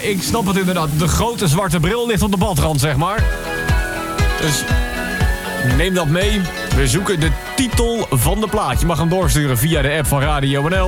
ik snap het inderdaad. De grote zwarte bril ligt op de badrand, zeg maar. Dus neem dat mee. We zoeken de titel van de plaat. Je mag hem doorsturen via de app van Radio NL.